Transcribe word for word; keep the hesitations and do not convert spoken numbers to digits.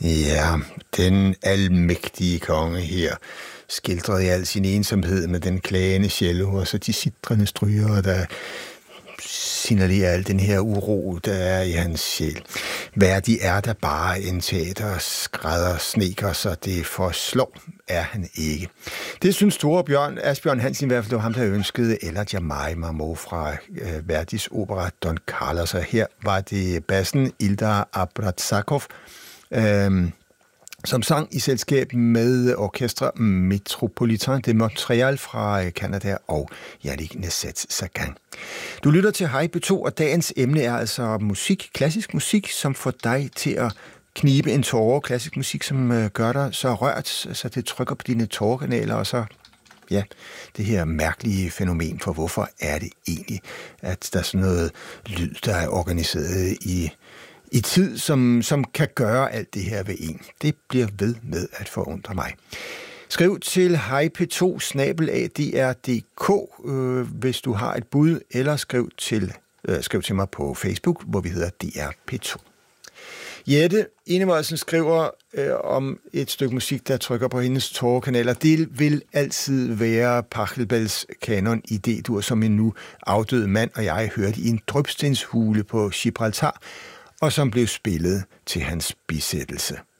Ja, den almægtige konge her, skildrede i al sin ensomhed med den klagende cello, og så de sidrende stryger, der signalerer al den her uro, der er i hans sjæl. Værdig er der bare en teater, skrædder, sneker, så det forslår er han ikke. Det synes store Bjørn, Asbjørn Hansen i hvert fald, det var ham, der ønskede, eller Jamai Marmot fra øh, Verdis opera Don Carlos, og her var det bassen Ildar Abratsakov, øh, som sang i selskab med orkestre Metropolitain de Montréal fra Canada og Yannick Nézet-Séguin. Du lytter til Hej P to, og dagens emne er altså musik, klassisk musik, som får dig til at knibe en tåre. Klassisk musik, som gør dig så rørt, så det trykker på dine tårekanaler, og så ja, det her mærkelige fænomen, for hvorfor er det egentlig, at der er sådan noget lyd, der er organiseret i I tid, som, som kan gøre alt det her ved en. Det bliver ved med at forundre mig. Skriv til hej p to snabel-a d r punktum d k, øh, hvis du har et bud, eller skriv til, øh, skriv til mig på Facebook, hvor vi hedder D R P to. Jette Enevoldsen skriver øh, om et stykke musik, der trykker på hendes tårekanaler. Det vil altid være Pachelbels kanon i D-dur, som en nu afdød mand og jeg hørte i en drøbstenshule på Gibraltar, og som blev spillet til hans bisættelse.